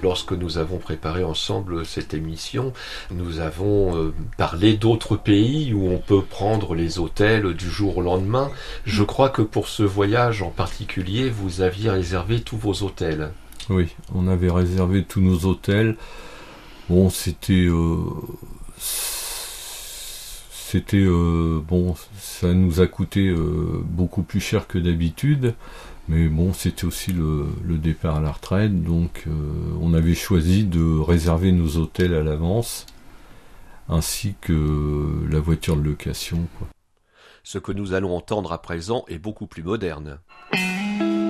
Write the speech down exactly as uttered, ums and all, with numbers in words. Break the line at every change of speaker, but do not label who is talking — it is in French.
lorsque nous avons préparé ensemble cette émission, nous avons euh, parlé d'autres pays où on peut prendre les hôtels du jour au lendemain. Je crois que pour ce voyage en particulier, vous aviez réservé tous vos hôtels.
Oui, on avait réservé tous nos hôtels. Bon, c'était... Euh, c'était... Euh, bon, ça nous a coûté euh, beaucoup plus cher que d'habitude. Mais bon, c'était aussi le, le départ à la retraite, donc euh, on avait choisi de réserver nos hôtels à l'avance, ainsi que la voiture de location, quoi.
Ce que nous allons entendre à présent est beaucoup plus moderne.